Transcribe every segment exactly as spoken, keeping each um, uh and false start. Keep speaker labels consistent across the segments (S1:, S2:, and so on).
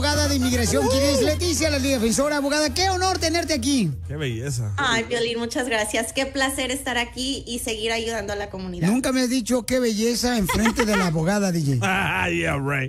S1: abogada de inmigración, quien es Leticia, la Liga Defensora. Abogada, qué honor tenerte aquí.
S2: Qué belleza.
S3: Ay, Piolín, muchas gracias. Qué placer estar aquí y seguir ayudando a la comunidad.
S1: Nunca me has dicho qué belleza enfrente de la abogada, D J.
S2: Ah, yeah, right.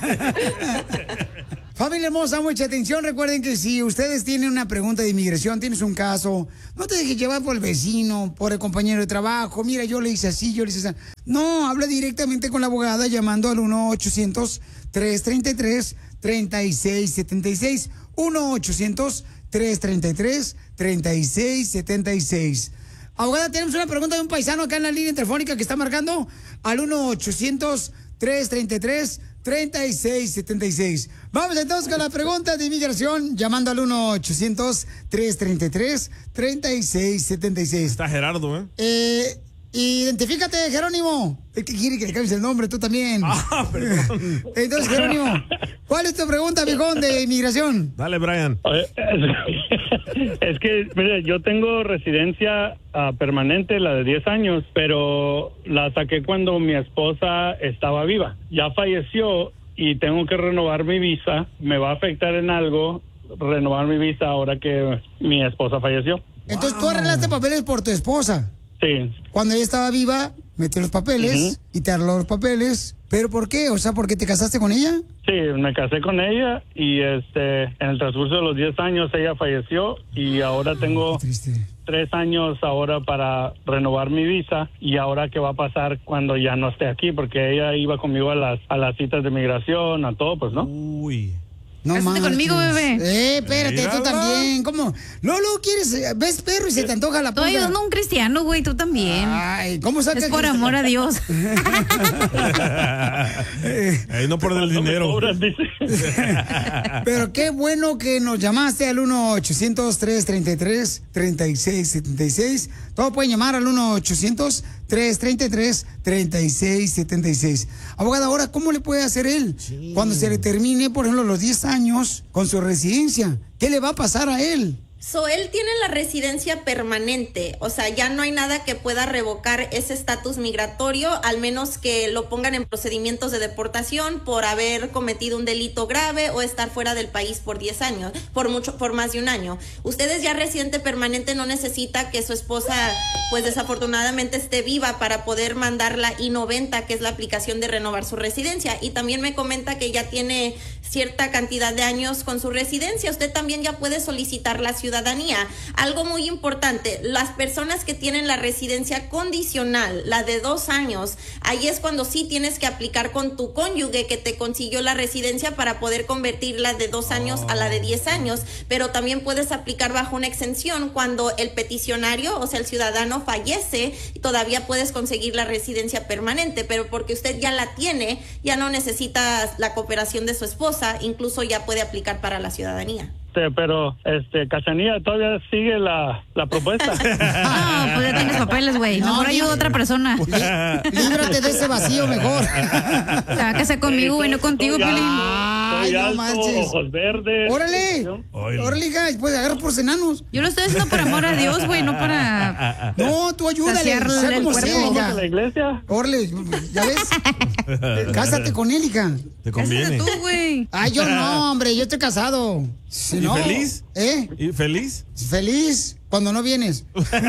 S1: Familia hermosa, mucha atención. Recuerden que si ustedes tienen una pregunta de inmigración, tienes un caso, no te dejes llevar por el vecino, por el compañero de trabajo. Mira, yo le hice así, yo le hice así. No, habla directamente con la abogada llamando al uno ochocientos, tres treinta y tres, treinta y seis setenta y seis. uno ochocientos, tres treinta y tres, treinta y seis setenta y seis. Abogada, tenemos una pregunta de un paisano acá en la línea telefónica que está marcando al uno ochocientos, tres treinta y tres, treinta y seis setenta y seis. Vamos entonces con la pregunta de inmigración, llamando al uno ochocientos, tres treinta y tres, treinta y seis setenta y seis.
S2: Está Gerardo, ¿eh?
S1: Eh, identifícate, Jerónimo. El que quiere que le cambies el nombre, tú también.
S2: Ah, perdón.
S1: Entonces, Jerónimo, ¿cuál es tu pregunta, viejón, de inmigración?
S2: Dale, Brian.
S4: Es que, mire, yo tengo residencia uh, permanente, la de diez años, pero la saqué cuando mi esposa estaba viva. Ya falleció y tengo que renovar mi visa. ¿Me va a afectar en algo renovar mi visa ahora que mi esposa falleció?
S1: Entonces, tú arreglaste papeles por tu esposa.
S4: Sí.
S1: Cuando ella estaba viva, metió los papeles uh-huh. y te arregló los papeles. ¿Pero por qué? O sea, ¿porque te casaste con ella?
S4: Sí, me casé con ella y este en el transcurso de los diez años ella falleció y ahora tengo tres años ahora para renovar mi visa. Y ahora qué va a pasar cuando ya no esté aquí, porque ella iba conmigo a las a las citas de migración, a todo, pues, ¿no?
S2: Uy.
S1: No
S5: Cásate conmigo, bebé.
S1: Eh, espérate,
S2: Míralo.
S1: tú también. ¿Cómo? Lolo, ¿quieres? ¿Ves perro y se te antoja la
S5: Estoy
S1: puta?
S5: ayudando a un cristiano, güey, tú también.
S1: Ay, ¿cómo sacas?
S5: Es por amor a Dios.
S2: Ahí no por el dinero.
S1: Pero qué bueno que nos llamaste al uno ochocientos, tres treinta y tres, treinta y seis setenta y seis. Todos pueden llamar al uno ochocientos, tres treinta y tres, treinta y seis setenta y seis. Abogada, ahora, ¿cómo le puede hacer él? Sí. Cuando se le termine, por ejemplo, los diez años con su residencia, ¿qué le va a pasar a él?
S3: So, él tiene la residencia permanente, o sea, ya no hay nada que pueda revocar ese estatus migratorio, al menos que lo pongan en procedimientos de deportación por haber cometido un delito grave o estar fuera del país por diez años, por mucho, por más de un año. Ustedes ya residente permanente no necesita que su esposa, pues desafortunadamente esté viva para poder mandar la I noventa, que es la aplicación de renovar su residencia. Y también me comenta que ya tiene cierta cantidad de años con su residencia. Usted también ya puede solicitar la ciudadanía. Algo muy importante, las personas que tienen la residencia condicional, la de dos años, ahí es cuando sí tienes que aplicar con tu cónyuge que te consiguió la residencia para poder convertirla de dos años a la de diez años, pero también puedes aplicar bajo una exención cuando el peticionario, o sea, el ciudadano fallece, y todavía puedes conseguir la residencia permanente, pero porque usted ya la tiene, ya no necesita la cooperación de su esposa, incluso ya puede aplicar para la ciudadanía.
S4: Pero, este, Cachanilla, todavía sigue la, la propuesta.
S5: No, pues ya tienes papeles, güey.
S1: No,
S5: Mejor ayuda a otra persona.
S1: Lí- líbrate de ese vacío mejor.
S5: Se va a casar conmigo, güey, no contigo,
S4: Soy
S5: Piolín.
S1: Ay,
S4: Soy
S1: no
S4: alto,
S1: manches.
S4: ojos verdes.
S1: ¡Órale!
S2: Oye.
S1: ¡Órale, hija! Puedes agarrar por enanos.
S5: Yo lo estoy haciendo por amor a Dios, güey, no para...
S1: No, tú ayúdale.
S5: Saciarle
S1: Sea
S5: el
S1: como
S5: cuerpo.
S1: sea,
S4: ¿Vamos a
S1: hija.
S4: la iglesia?
S1: Órale, ¿ya ves? Cásate con él, hija.
S2: Te
S5: Cásate
S2: conviene.
S5: tú, güey.
S1: Ay, yo no, hombre, yo estoy casado. Si
S2: ¿Y
S1: no,
S2: feliz?
S1: ¿Eh?
S2: ¿Y feliz?
S1: Feliz cuando no vienes.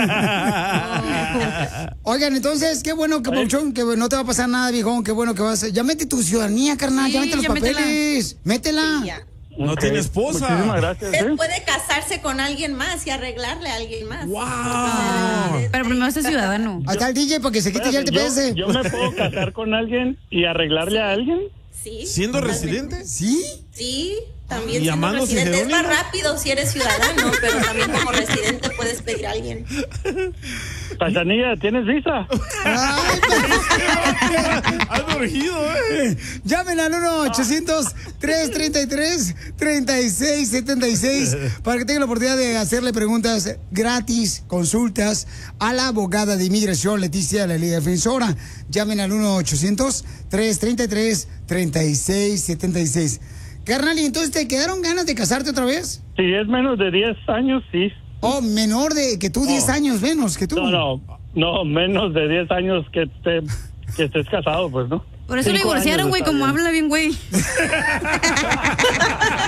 S1: Oigan, entonces, qué bueno que, Pauchón, que no te va a pasar nada, viejón. Qué bueno que vas a... Ya mete tu ciudadanía, carnal.
S5: Sí,
S1: ya mete los
S5: ya métela.
S1: papeles. Métela.
S3: Sí, ya.
S2: No
S4: Ok,
S2: tiene esposa.
S4: Muchísimas gracias.
S3: Usted
S4: ¿eh?
S3: puede casarse con alguien más y arreglarle a alguien más.
S2: ¡Wow!
S5: Pero primero este ciudadano.
S1: Ahí está el D J para que se quite ya el T P
S4: Espérate,
S1: S.
S4: yo, yo me puedo casar con alguien y arreglarle a alguien.
S3: Sí.
S2: ¿Siendo
S3: totalmente.
S2: residente?
S1: ¿Sí?
S3: Sí, también
S2: ¿Y
S3: siendo
S2: llamándose
S3: residente. Es más
S2: Jerónimo?
S3: rápido si eres ciudadano, pero también como residente puedes pedir a alguien.
S4: Cachanilla, ¿tienes visa?
S1: Ay,
S2: Has urgido, ¿eh?
S1: llamen al uno ochocientos, tres treinta y tres, treinta y seis setenta y seis para que tengan la oportunidad de hacerle preguntas gratis, consultas a la abogada de inmigración Leticia, la Liga Defensora. Llamen al uno ochocientos, tres treinta y tres, treinta y seis setenta y seis. Carnal, ¿y entonces te quedaron ganas de casarte otra vez?
S4: Si es menos de diez años, sí.
S1: Oh, menor de que tú, diez años menos que tú.
S4: No, no, no, menos de diez años que, te, que estés casado, pues, ¿no?
S5: Por eso le
S4: Cinco
S5: divorciaron,
S4: años
S5: güey,
S4: está
S5: como
S4: bien.
S5: habla bien, güey.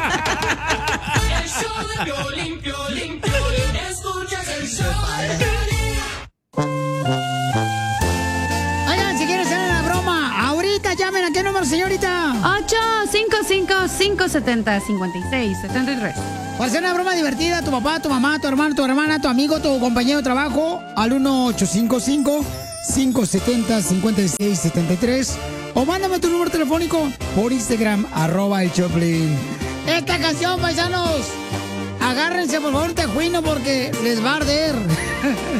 S1: número, señorita?
S5: ocho cinco cinco, cinco siete cero, cinco seis siete tres.
S1: Para hacer una broma divertida, tu papá, tu mamá, tu hermano, tu hermana, tu amigo, tu compañero de trabajo, al uno ocho cinco cinco, cinco siete cero, cinco seis siete tres. O mándame tu número telefónico por Instagram, arroba el Choplin. Esta canción, paisanos, agárrense por favor, tejuino, porque les va a arder.